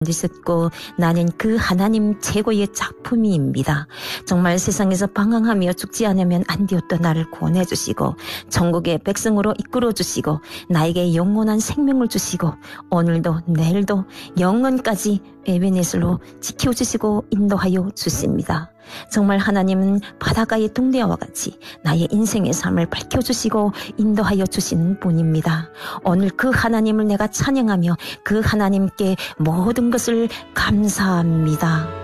주셨고 나는 그 하나님 최고의 작품입니다. 정말 세상에서 방황하며 죽지 않으면 안 되었던 나를 구원해 주시고 천국의 백성으로 이끌어 주시고 나에게 영원한 생명을 주시고 오늘도 내일도 영원까지 에베네슬로 지켜주시고 인도하여 주십니다. 정말 하나님은 바닷가의 동네와 같이 나의 인생의 삶을 밝혀주시고 인도하여 주시는 분입니다. 오늘 그 하나님을 내가 찬양하며 그 하나님께 모든 것을 감사합니다.